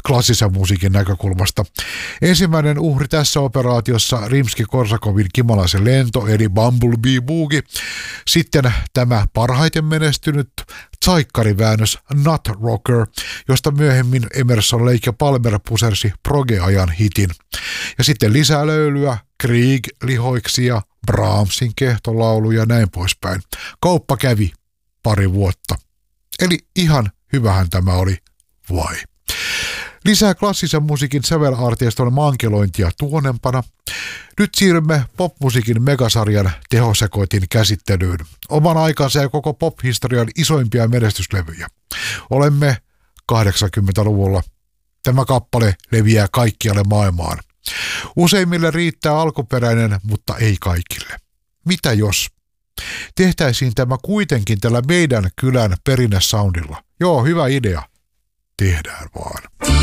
klassisen musiikin näkökulmasta. Ensimmäinen uhri tässä operaatiossa Rimski-Korsakovin Kimalaisen lento eli Bumblebee Boogie. Sitten tämä parhaiten menestynyt Tsaikkari-väännös Nut Rocker, josta myöhemmin Emerson, Lake ja Palmer pusersi proge-ajan hitin. Ja sitten lisää löylyä, Grieg, lihoiksia, Brahmsin kehtolaulu ja näin poispäin. Kauppa kävi pari vuotta. Eli ihan hyvähän tämä oli, vai? Lisää klassisen musiikin sävelartiiston mankelointia tuonempana. Nyt siirrymme popmusiikin megasarjan tehosekoitin käsittelyyn. Oman aikansa ja koko pop-historian isoimpia menestyslevyjä. Olemme 80-luvulla. Tämä kappale leviää kaikkialle maailmaan. Useimmille riittää alkuperäinen, mutta ei kaikille. Mitä jos tehtäisiin tämä kuitenkin tällä meidän kylän perinnesoundilla? Joo, hyvä idea. Tehdään vaan.